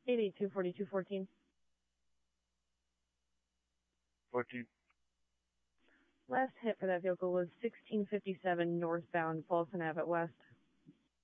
882-4214. 14. Last hit for that vehicle was 1657 northbound Folsom Ave at West.